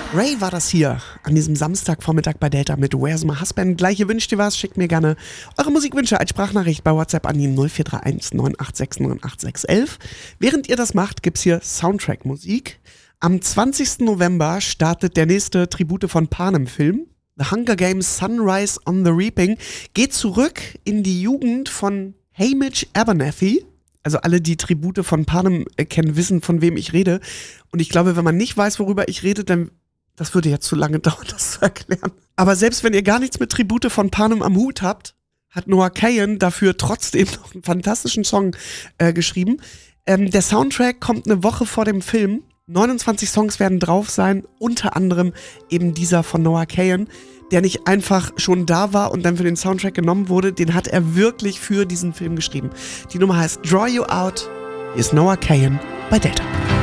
Ray war das hier an diesem Samstagvormittag bei Delta mit Where's My Husband. Gleiche wünscht ihr was, schickt mir gerne eure Musikwünsche als Sprachnachricht bei WhatsApp an die 0431 986 98611. Während ihr das macht, gibt's hier Soundtrack-Musik. Am 20. November startet der nächste Tribute von Panem-Film. The Hunger Games Sunrise on the Reaping geht zurück in die Jugend von Hamish Abernathy. Also alle, die Tribute von Panem kennen, wissen, von wem ich rede. Und ich glaube, wenn man nicht weiß, worüber ich rede, dann das würde jetzt zu lange dauern, das zu erklären. Aber selbst wenn ihr gar nichts mit Tribute von Panem am Hut habt, hat Noah Kahan dafür trotzdem noch einen fantastischen Song geschrieben. Der Soundtrack kommt eine Woche vor dem Film. 29 Songs werden drauf sein, unter anderem eben dieser von Noah Kahan, der nicht einfach schon da war und dann für den Soundtrack genommen wurde. Den hat er wirklich für diesen Film geschrieben. Die Nummer heißt Draw You Out. Hier ist Noah Kahan bei Delta.